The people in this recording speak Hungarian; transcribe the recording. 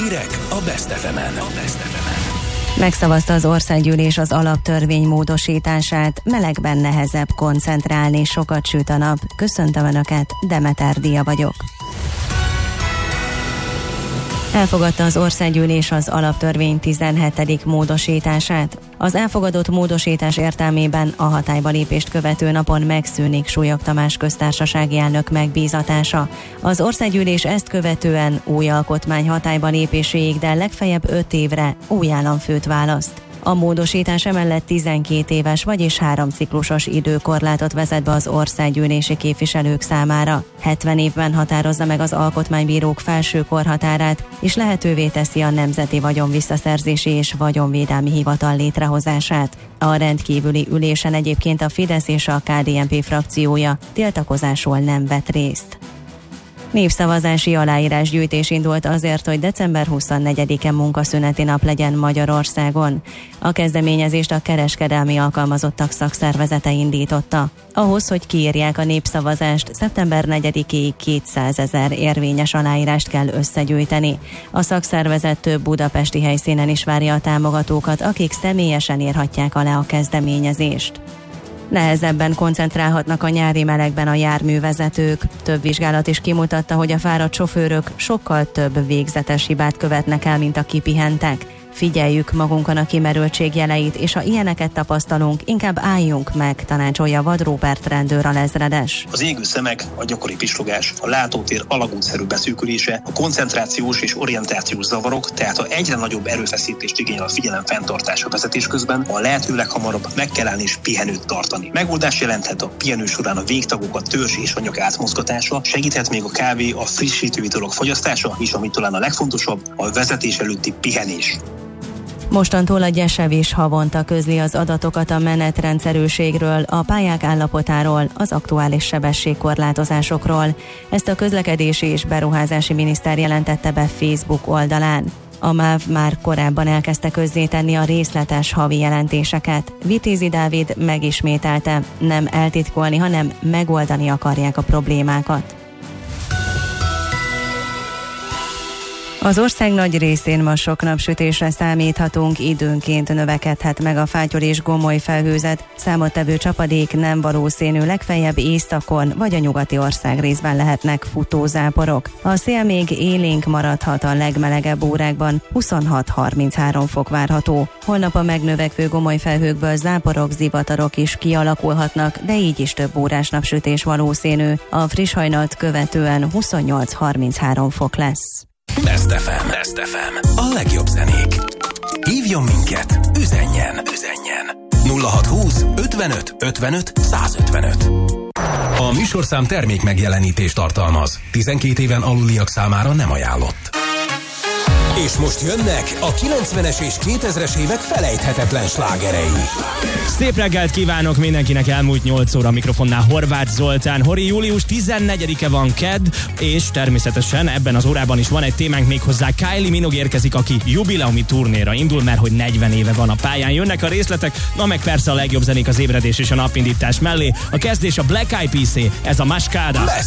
Hírek a Best FM-en. Megszavazta az országgyűlés az alaptörvény módosítását, melegben nehezebb koncentrálni, sokat süt a nap. Köszöntöm Önöket, Demeter Dia vagyok. Elfogadta az országgyűlés az alaptörvény 17. módosítását. Az elfogadott módosítás értelmében a hatályba lépést követő napon megszűnik Súlyog Tamás köztársasági elnök megbízatása. Az országgyűlés ezt követően új alkotmány hatályba lépéséig, de legfeljebb 5 évre új államfőt választ. A módosítás emellett 12 éves, vagyis 3 ciklusos időkorlátot vezet be az országgyűlési képviselők számára. 70 évben határozza meg az alkotmánybírók felső korhatárát, és lehetővé teszi a Nemzeti Vagyonvisszaszerzési és Vagyonvédelmi Hivatal létrehozását. A rendkívüli ülésen egyébként a Fidesz és a KDNP frakciója tiltakozásról nem vett részt. Népszavazási aláírásgyűjtés indult azért, hogy december 24-e munkaszüneti nap legyen Magyarországon. A kezdeményezést a kereskedelmi alkalmazottak szakszervezete indította. Ahhoz, hogy kiírják a népszavazást, szeptember 4-éig 200 000 érvényes aláírást kell összegyűjteni. A szakszervezet több budapesti helyszínen is várja a támogatókat, akik személyesen írhatják alá a kezdeményezést. Nehezebben koncentrálhatnak a nyári melegben a járművezetők. Több vizsgálat is kimutatta, hogy a fáradt sofőrök sokkal több végzetes hibát követnek el, mint a kipihentek. Figyeljük magunkon a kimerültség jeleit, és ha ilyeneket tapasztalunk, inkább álljunk meg, tanácsolja Vad Róbert rendőr alezredes. Az égő szemek, a gyakori pislogás, a látótér alagútszerű beszűkülése, a koncentrációs és orientációs zavarok, tehát ha egyre nagyobb erőfeszítést igényel a figyelem fenntartása vezetés közben, a lehető leghamarabb meg kell állni és pihenőt tartani. Megoldás jelenthet a pihenő során a végtagok, a törzs és a nyak átmozgatása, segíthet még a kávé, a frissítő italok fogyasztása, és ami talán a legfontosabb, a vezetés előtti pihenés. Mostantól a GYESEV is havonta közli az adatokat a menetrendszerűségről, a pályák állapotáról, az aktuális sebességkorlátozásokról. Ezt a közlekedési és beruházási miniszter jelentette be Facebook oldalán. A MÁV már korábban elkezdte közzétenni a részletes havi jelentéseket. Vitézi Dávid megismételte, nem eltitkolni, hanem megoldani akarják a problémákat. Az ország nagy részén ma sok napsütésre számíthatunk, időnként növekedhet meg a fátyol és gomoly felhőzet, számottevő csapadék nem valószínű, legfeljebb északon vagy a nyugati ország részben lehetnek futózáporok. A szél még élénk maradhat, a legmelegebb órákban 26-33 fok várható. Holnap a megnövekvő gomoly felhőkből záporok, zivatarok is kialakulhatnak, de így is több órás napsütés valószínű. A friss hajnalt követően 28-33 fok lesz. Best FM. A legjobb zenék. Hívjon minket, üzenjen. 0620 55 55 155. A műsorszám termék megjelenítést tartalmaz. 12 éven aluliak számára nem ajánlott. És most jönnek a 90-es és 2000-es évek felejthetetlen slágerei. Szép reggelt kívánok mindenkinek, elmúlt 8 óra mikrofonnál Horváth Zoltán. Hori, július 14-e van kedd, és természetesen ebben az órában is van egy témánk, méghozzá Kylie Minogue érkezik, aki jubileumi turnéra indul, mert hogy 40 éve van a pályán. Jönnek a részletek, na meg persze a legjobb zenék az ébredés és a napindítás mellé. A kezdés a Black Eyed Peas-é, ez a Mascada.